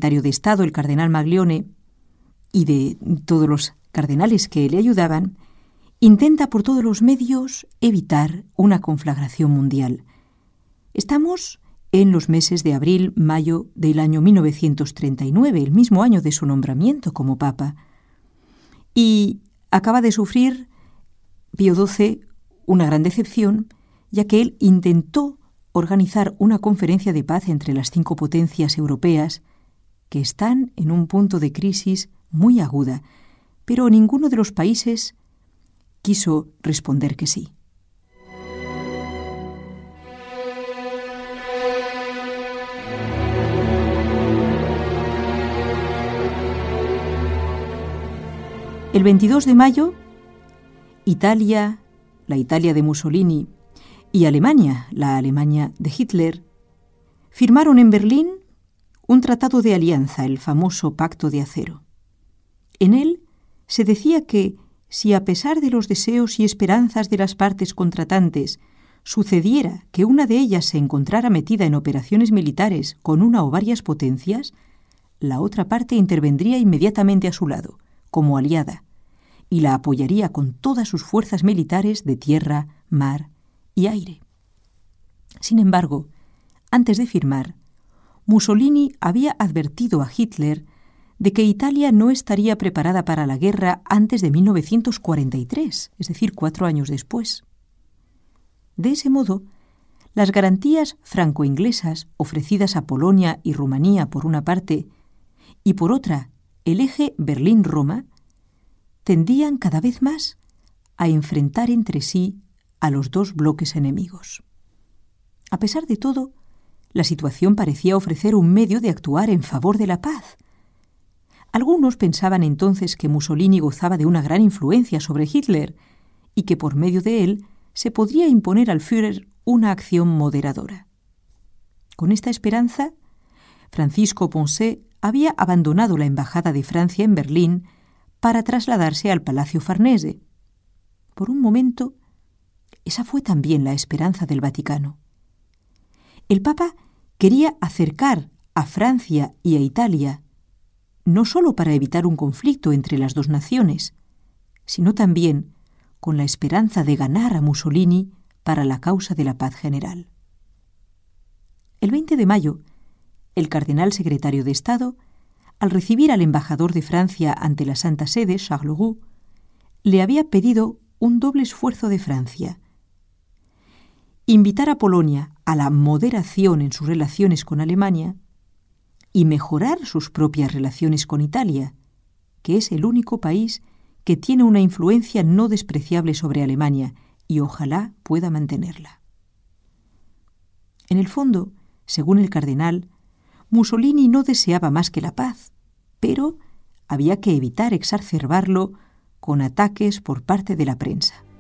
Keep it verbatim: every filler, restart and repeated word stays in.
secretario de Estado, el cardenal Maglione, y de todos los cardenales que le ayudaban, intenta por todos los medios evitar una conflagración mundial. Estamos en los meses de abril-mayo del año mil novecientos treinta y nueve, el mismo año de su nombramiento como papa, y acaba de sufrir Pío doce una gran decepción, ya que él intentó organizar una conferencia de paz entre las cinco potencias europeas que están en un punto de crisis muy aguda, pero ninguno de los países quiso responder que sí. El veintidós de mayo, Italia, la Italia de Mussolini, y Alemania, la Alemania de Hitler, firmaron en Berlín un tratado de alianza, el famoso Pacto de Acero. En él se decía que, si a pesar de los deseos y esperanzas de las partes contratantes sucediera que una de ellas se encontrara metida en operaciones militares con una o varias potencias, la otra parte intervendría inmediatamente a su lado, como aliada, y la apoyaría con todas sus fuerzas militares de tierra, mar y aire. Sin embargo, antes de firmar, Mussolini había advertido a Hitler de que Italia no estaría preparada para la guerra antes de mil novecientos cuarenta y tres, es decir, cuatro años después. De ese modo, las garantías franco-inglesas ofrecidas a Polonia y Rumanía por una parte y por otra el eje Berlín-Roma tendían cada vez más a enfrentar entre sí a los dos bloques enemigos. A pesar de todo, la situación parecía ofrecer un medio de actuar en favor de la paz. Algunos pensaban entonces que Mussolini gozaba de una gran influencia sobre Hitler y que por medio de él se podría imponer al Führer una acción moderadora. Con esta esperanza, Francisco Poncet había abandonado la embajada de Francia en Berlín para trasladarse al Palacio Farnese. Por un momento, esa fue también la esperanza del Vaticano. El Papa quería acercar a Francia y a Italia, no solo para evitar un conflicto entre las dos naciones, sino también con la esperanza de ganar a Mussolini para la causa de la paz general. El veinte de mayo, el cardenal secretario de Estado, al recibir al embajador de Francia ante la Santa Sede, Charles Roux, le había pedido un doble esfuerzo de Francia: invitar a Polonia a la moderación en sus relaciones con Alemania y mejorar sus propias relaciones con Italia, que es el único país que tiene una influencia no despreciable sobre Alemania y ojalá pueda mantenerla. En el fondo, según el cardenal, Mussolini no deseaba más que la paz, pero había que evitar exacerbarlo con ataques por parte de la prensa.